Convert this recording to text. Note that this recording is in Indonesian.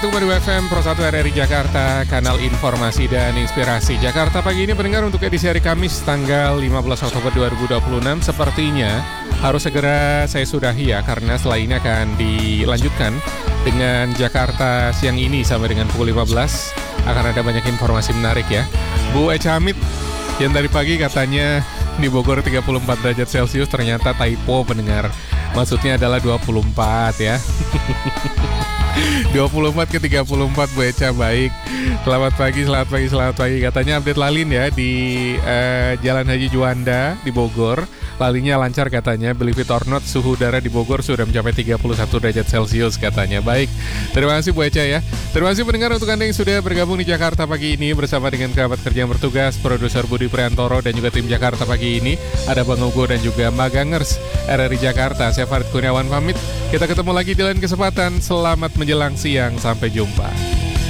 101,2 FM Pro 1 RRI Jakarta, kanal informasi dan inspirasi Jakarta pagi ini pendengar untuk edisi hari Kamis tanggal 15 Oktober 2026. Sepertinya harus segera saya sudahi ya, karena setelah ini akan dilanjutkan dengan Jakarta siang ini sampai dengan pukul 15. Akan ada banyak informasi menarik ya. Bu Echa Hamid yang dari pagi katanya di Bogor 34 derajat Celcius, ternyata typo pendengar. Maksudnya adalah 24 ya. 24 ke 34 Bu Echa, baik. Selamat pagi. Katanya update lalin ya di Jalan Haji Juanda di Bogor. Lalinya lancar katanya, believe it or not, suhu udara di Bogor sudah mencapai 31 derajat Celcius katanya. Baik, terima kasih Bu Echa ya. Terima kasih pendengar untuk Anda yang sudah bergabung di Jakarta pagi ini bersama dengan kerabat kerja yang bertugas, produser Budi Priantoro dan juga tim Jakarta pagi ini. Ada Bang Ugo dan juga Magangers RRI Jakarta. Saya Farid Kurniawan pamit. Kita ketemu lagi di lain kesempatan. Selamat menjelang siang, sampai jumpa.